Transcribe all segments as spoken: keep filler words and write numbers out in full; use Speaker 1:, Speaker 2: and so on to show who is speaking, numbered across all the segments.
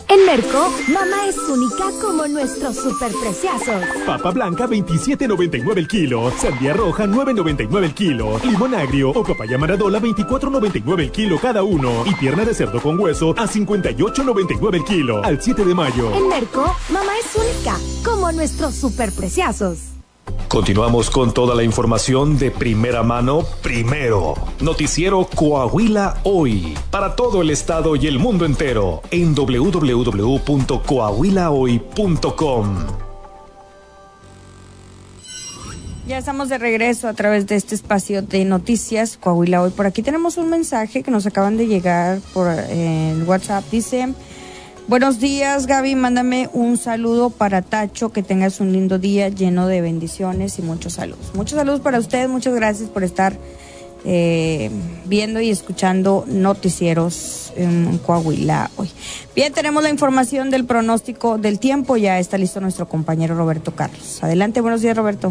Speaker 1: En Merco, mamá es única como nuestros superpreciazos.
Speaker 2: Papa blanca veintisiete noventa y nueve el kilo, sandía roja nueve noventa y nueve el kilo, limón agrio o papaya maradola veinticuatro noventa y nueve el kilo cada uno y pierna de cerdo con hueso a cincuenta y ocho noventa y nueve el kilo al siete de mayo.
Speaker 1: En Merco, mamá es única como nuestros superpreciazos.
Speaker 3: Continuamos con toda la información de primera mano, primero. Noticiero Coahuila Hoy, para todo el estado y el mundo entero, en doble u doble u doble u punto coahuila hoy punto com.
Speaker 4: Ya estamos de regreso a través de este espacio de noticias Coahuila Hoy. Por aquí tenemos un mensaje que nos acaban de llegar por eh, el WhatsApp. Dice: buenos días, Gaby, mándame un saludo para Tacho, que tengas un lindo día lleno de bendiciones y muchos saludos. Muchos saludos para usted, muchas gracias por estar eh, viendo y escuchando noticieros en Coahuila Hoy. Bien, tenemos la información del pronóstico del tiempo, ya está listo nuestro compañero Roberto Carlos. Adelante, buenos días, Roberto.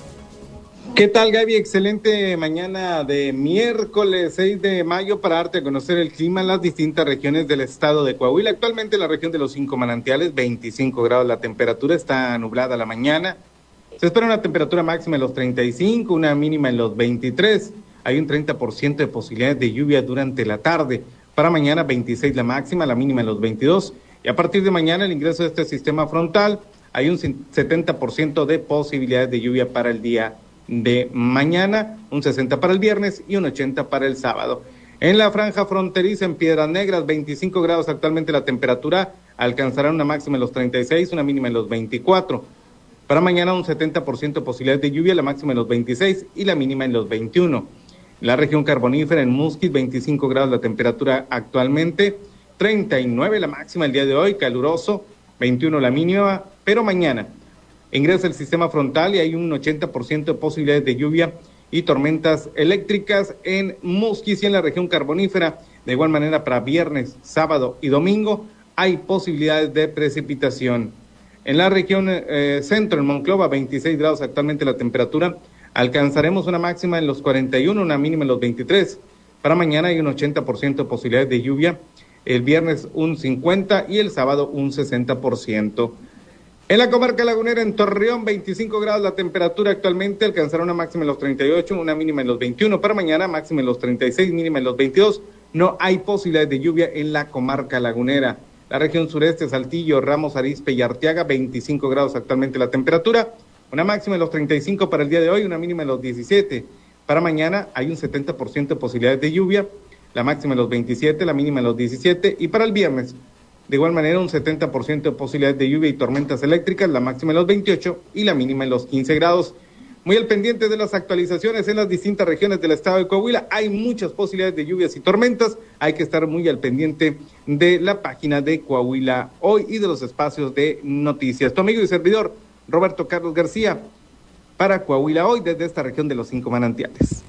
Speaker 5: ¿Qué tal, Gaby? Excelente mañana de miércoles seis de mayo para darte a conocer el clima en las distintas regiones del estado de Coahuila. Actualmente en la región de los cinco manantiales, veinticinco grados la temperatura, está nublada la mañana. Se espera una temperatura máxima en los treinta y cinco, una mínima en los veintitrés. Hay un treinta por ciento de posibilidades de lluvia durante la tarde. Para mañana veintiséis la máxima, la mínima en los veintidós. Y a partir de mañana el ingreso de este sistema frontal, hay un setenta por ciento de posibilidades de lluvia para el día de mañana, un sesenta para el viernes y un ochenta para el sábado. En la franja fronteriza en Piedras Negras, veinticinco grados actualmente la temperatura, alcanzará una máxima en los treinta y seis, una mínima en los veinticuatro. Para mañana un setenta por ciento de posibilidades de lluvia, la máxima en los veintiséis y la mínima en los veintiuno. En la región carbonífera en Musquis, veinticinco grados la temperatura actualmente, treinta y nueve la máxima el día de hoy, caluroso, veintiuno la mínima, pero mañana ingresa el sistema frontal y hay un ochenta por ciento de posibilidades de lluvia y tormentas eléctricas en Musquis y en la región carbonífera. De igual manera, para viernes, sábado y domingo hay posibilidades de precipitación. En la región eh, centro, en Monclova, veintiséis grados actualmente la temperatura. Alcanzaremos una máxima en los cuarenta y uno, una mínima en los veintitrés. Para mañana hay un ochenta por ciento de posibilidades de lluvia. El viernes un cincuenta por ciento y el sábado un sesenta por ciento. En la comarca lagunera, en Torreón, veinticinco grados la temperatura actualmente, alcanzará una máxima en los treinta y ocho, una mínima en los veintiuno. Para mañana, máxima en los treinta y seis, mínima en los veintidós. No hay posibilidades de lluvia en la comarca lagunera. La región sureste, Saltillo, Ramos, Arizpe y Arteaga, veinticinco grados actualmente la temperatura, una máxima en los treinta y cinco para el día de hoy, una mínima en los diecisiete. Para mañana hay un setenta por ciento de posibilidades de lluvia, la máxima en los veintisiete, la mínima en los diecisiete. Y para el viernes, de igual manera, un setenta por ciento de posibilidades de lluvia y tormentas eléctricas, la máxima en los veintiocho y la mínima en los quince grados. Muy al pendiente de las actualizaciones en las distintas regiones del estado de Coahuila. Hay muchas posibilidades de lluvias y tormentas. Hay que estar muy al pendiente de la página de Coahuila Hoy y de los espacios de noticias. Tu amigo y servidor, Roberto Carlos García, para Coahuila Hoy, desde esta región de los cinco manantiales.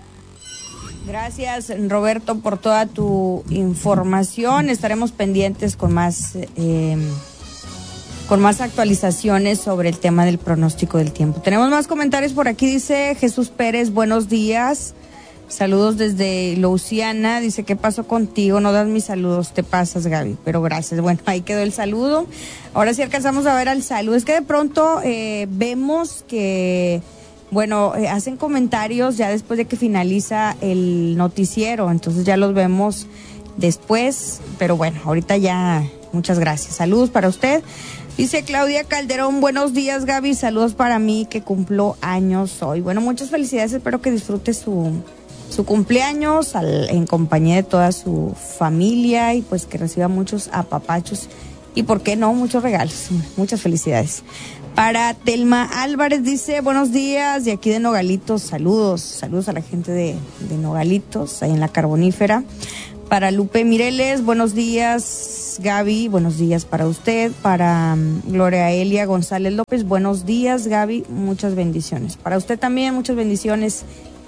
Speaker 4: Gracias, Roberto, por toda tu información. Estaremos pendientes con más eh, con más actualizaciones sobre el tema del pronóstico del tiempo. Tenemos más comentarios por aquí. Dice Jesús Pérez, buenos días. Saludos desde Louisiana. Dice, ¿qué pasó contigo? No das mis saludos. Te pasas, Gaby, pero gracias. Bueno, ahí quedó el saludo. Ahora sí alcanzamos a ver al saludo. Es que de pronto eh, vemos que... Bueno, eh, hacen comentarios ya después de que finaliza el noticiero, entonces ya los vemos después, pero bueno, ahorita ya, muchas gracias. Saludos para usted. Dice Claudia Calderón, buenos días, Gaby, saludos para mí que cumplo años hoy. Bueno, muchas felicidades, espero que disfrute su, su cumpleaños al, en compañía de toda su familia y pues que reciba muchos apapachos y, ¿por qué no?, muchos regalos. Muchas felicidades. Para Telma Álvarez dice, buenos días, de aquí de Nogalitos, saludos, saludos a la gente de, de Nogalitos, ahí en la Carbonífera. Para Lupe Mireles, buenos días, Gaby, buenos días para usted. Para um, Gloria Elia González López, buenos días, Gaby, muchas bendiciones. Para usted también, muchas bendiciones.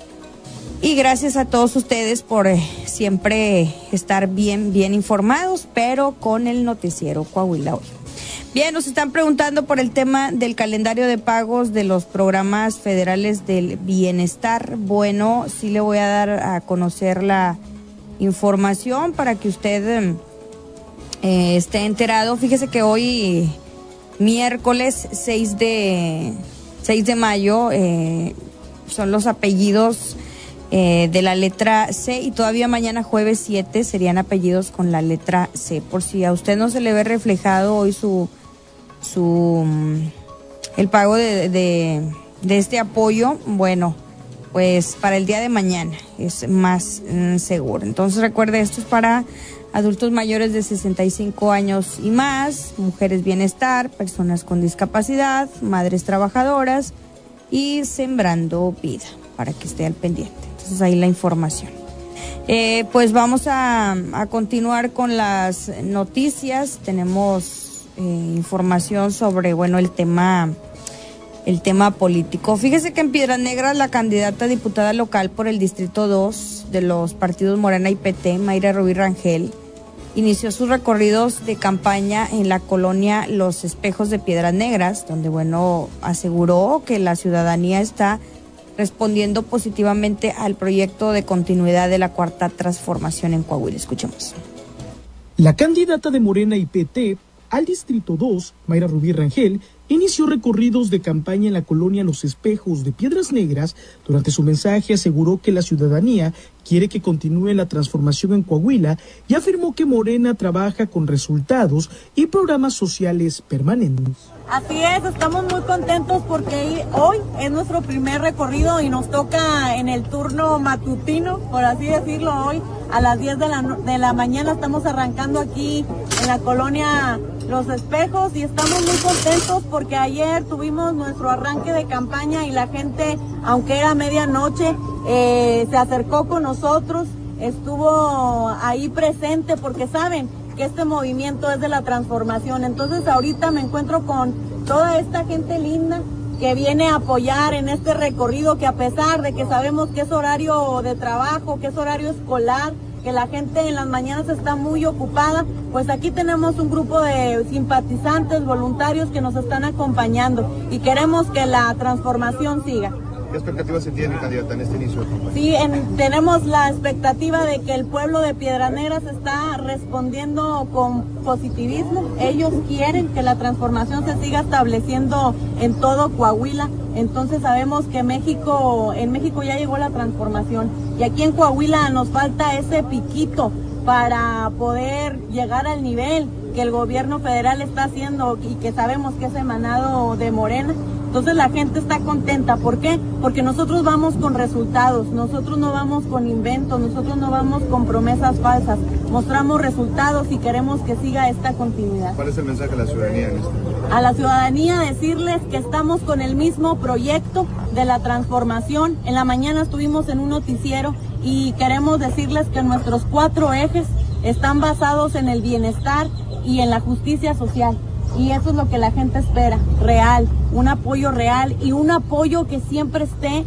Speaker 4: Y gracias a todos ustedes por eh, siempre estar bien, bien informados, pero con el noticiero Coahuila Hoy. Bien, nos están preguntando por el tema del calendario de pagos de los programas federales del bienestar. Bueno, sí le voy a dar a conocer la información para que usted eh, esté enterado. Fíjese que hoy, miércoles seis de mayo, eh, son los apellidos eh, de la letra C, y todavía mañana jueves siete serían apellidos con la letra C. Por si a usted no se le ve reflejado hoy su, su el pago de, de, de este apoyo, bueno, pues para el día de mañana es más mm, seguro. Entonces recuerde, esto es para adultos mayores de sesenta y cinco años y más, mujeres bienestar, personas con discapacidad, madres trabajadoras y Sembrando Vida, para que esté al pendiente. Entonces ahí la información. Eh, pues vamos a, a continuar con las noticias. Tenemos eh, información sobre, bueno, el tema, el tema político. Fíjese que en Piedras Negras la candidata a diputada local por el Distrito dos de los partidos Morena y P T, Mayra Rubí Rangel, inició sus recorridos de campaña en la colonia Los Espejos de Piedras Negras, donde, bueno, aseguró que la ciudadanía está respondiendo positivamente al proyecto de continuidad de la Cuarta Transformación en Coahuila. Escuchemos.
Speaker 6: La candidata de Morena y P T al Distrito dos, Mayra Rubí Rangel, inició recorridos de campaña en la colonia Los Espejos de Piedras Negras. Durante su mensaje aseguró que la ciudadanía quiere que continúe la transformación en Coahuila y afirmó que Morena trabaja con resultados y programas sociales permanentes.
Speaker 7: Así es, estamos muy contentos porque hoy es nuestro primer recorrido y nos toca en el turno matutino, por así decirlo. Hoy a las diez de la, de la mañana estamos arrancando aquí en la colonia Los Espejos y estamos muy contentos porque ayer tuvimos nuestro arranque de campaña y la gente, aunque era medianoche, eh, se acercó con nosotros, estuvo ahí presente porque saben que este movimiento es de la transformación. Entonces ahorita me encuentro con toda esta gente linda que viene a apoyar en este recorrido, que a pesar de que sabemos que es horario de trabajo, que es horario escolar, que la gente en las mañanas está muy ocupada, pues aquí tenemos un grupo de simpatizantes, voluntarios que nos están acompañando y queremos que la transformación siga.
Speaker 8: ¿Qué expectativas se tiene, candidata, en este inicio de campaña?
Speaker 7: Sí, en, tenemos la expectativa de que el pueblo de Piedras Negras está respondiendo con positivismo. Ellos quieren que la transformación se siga estableciendo en todo Coahuila. Entonces sabemos que México, en México ya llegó la transformación y aquí en Coahuila nos falta ese piquito para poder llegar al nivel que el gobierno federal está haciendo y que sabemos que es emanado de Morena. Entonces la gente está contenta. ¿Por qué? Porque nosotros vamos con resultados, nosotros no vamos con inventos, nosotros no vamos con promesas falsas. Mostramos resultados y queremos que siga esta continuidad.
Speaker 8: ¿Cuál es el mensaje a la ciudadanía en esto?
Speaker 7: A la ciudadanía decirles que estamos con el mismo proyecto de la transformación. En la mañana estuvimos en un noticiero y queremos decirles que nuestros cuatro ejes están basados en el bienestar y en la justicia social. Y eso es lo que la gente espera, real, un apoyo real y un apoyo que siempre esté,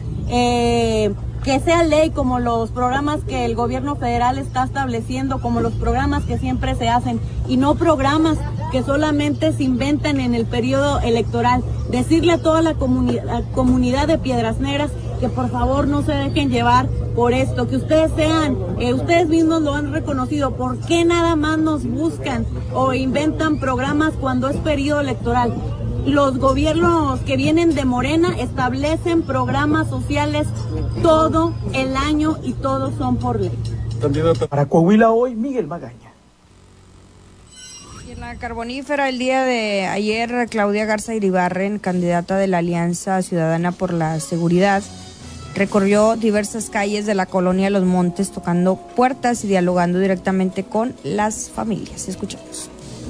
Speaker 7: eh, que sea ley, como los programas que el gobierno federal está estableciendo, como los programas que siempre se hacen, y no programas que solamente se inventan en el periodo electoral. Decirle a toda la, comuni- la comunidad de Piedras Negras que por favor no se dejen llevar por esto, que ustedes sean, eh, ustedes mismos lo han reconocido. ¿Por qué nada más nos buscan o inventan programas cuando es periodo electoral? Los gobiernos que vienen de Morena establecen programas sociales todo el año y todos son por ley.
Speaker 6: Para Coahuila Hoy, Miguel Magaña.
Speaker 4: Y en la carbonífera, el día de ayer, Claudia Garza Iribarren, candidata de la Alianza Ciudadana por la Seguridad, recorrió diversas calles de la colonia Los Montes, tocando puertas y dialogando directamente con las familias. Escuchamos.